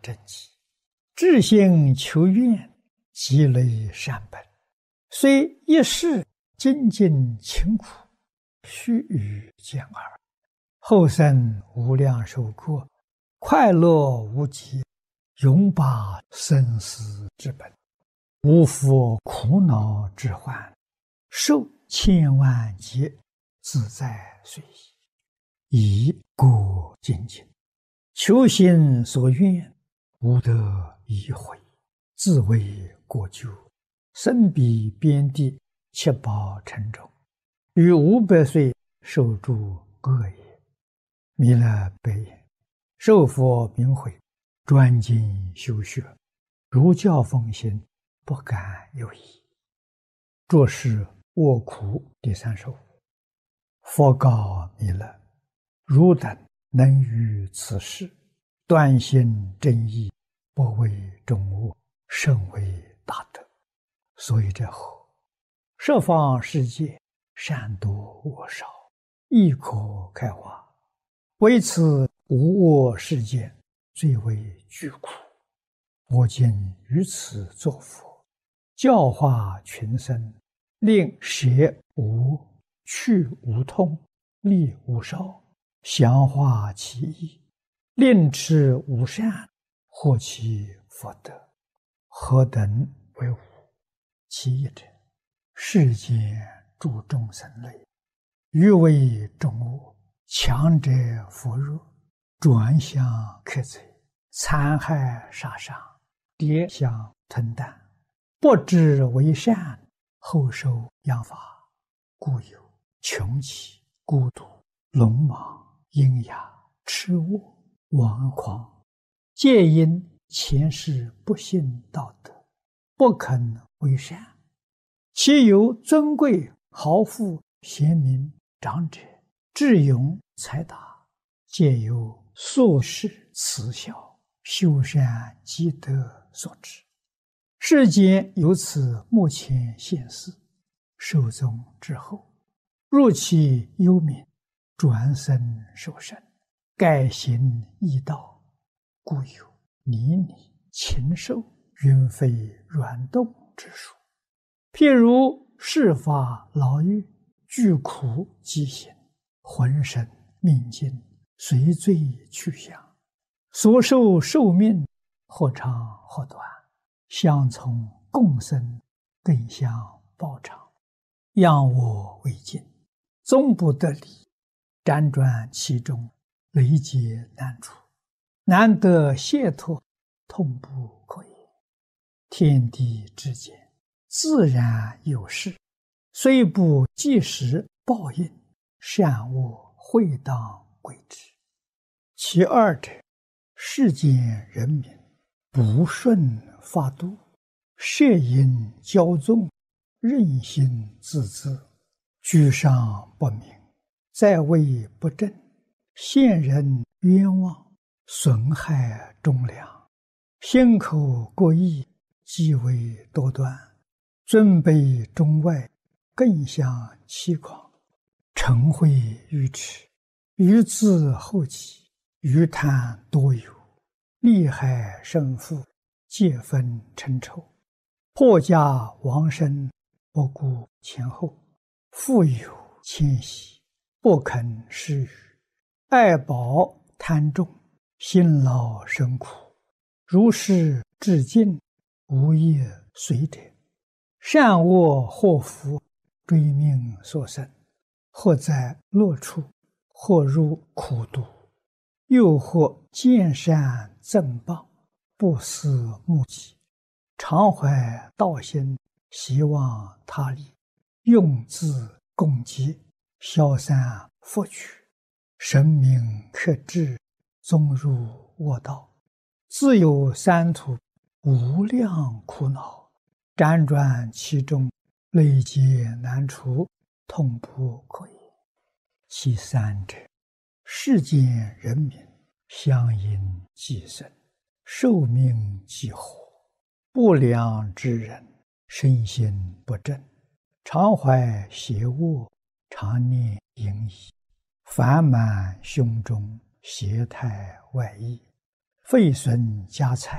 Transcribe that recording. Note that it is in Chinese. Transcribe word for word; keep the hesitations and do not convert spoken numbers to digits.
正己，至心求愿，积累善本，虽一世精进勤苦，须臾见耳，后生无量寿过，快乐无极，永把生死之本，无复苦恼之患，寿千万劫，自在随意，以故精进，求心所愿，无得已悔，自为过咎，身彼边地，七宝沉重，于五百岁受诸恶业。弥勒白言：受佛名诲，专精修学，如教奉行，不敢有疑。作是卧苦第三十五。佛告弥勒：汝等能于此事断心正义，不为众恶，甚为大德。所以者何？十方世界善多恶少，亦可开化，唯此无我世界，最为巨苦。我今于此作佛，教化群生，令舍无、去无痛，利无少，详化其意，令持无善，获其福德。何等为无？其一者，世间诸众生类，欲为众恶，强者扶弱，转向克贼，残害杀伤，跌相吞啖，不知为善，后受殃罚，故有穷奇、孤独、聋盲、阴哑、痴卧、顽狂，皆因前世不信道德，不肯为善。其有尊贵豪富贤明长者，智勇才达，皆由宿世慈孝修善积德所致。世间由此目前现世，寿终之后，入其幽冥，转生受生，改行异道，故有泥泞、禽兽、云飞软动之说。譬如世法牢狱，具苦疾行，浑身命尽，随罪去向，所受寿命或长或短，相从共生，更相报偿，仰我为镜，终不得离，辗转其中，累劫难除，难得解脱，痛不可言。天地之间，自然有事，虽不即时报应，善恶会当归之。其二者，世间人民不顺法度，摄因骄纵，任心自恣，居上不明，在位不正，陷人冤枉，损害忠良，心口过意，极为多端，尊卑中外，更相欺诳，嗔恚愚痴，愚自后己，愚贪多有，利害胜负，皆分成仇，破家亡身，不顾前后，富有谦息，不肯施予，爱宝贪重，辛劳生苦，如是至尽，无业随者，善恶祸福，追命所生，或在乐处，或入苦毒，又或见善赠谤，不思目己，常怀道心，希望他利，用自供给，消散福取，神明克制，终入恶道，自有三途无量苦恼，辗转其中，累劫难除，痛不可言。其三者，世间人民相因寄生，寿命既活，不良之人，身心不正，常怀邪恶，常念淫逸，烦满胸中，邪态外溢， 废损家财，